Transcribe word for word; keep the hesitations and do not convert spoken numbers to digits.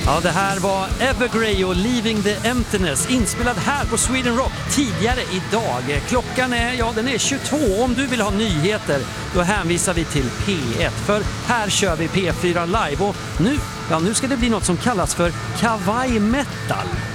Ja, det här var Evergrey och Leaving the Emptiness, inspelad här på Sweden Rock tidigare idag. Klockan är, ja, den är tjugotvå. Om du vill ha nyheter, då hänvisar vi till P ett. För här kör vi P fyra live och nu, ja, nu ska det bli något som kallas för kawaii metal.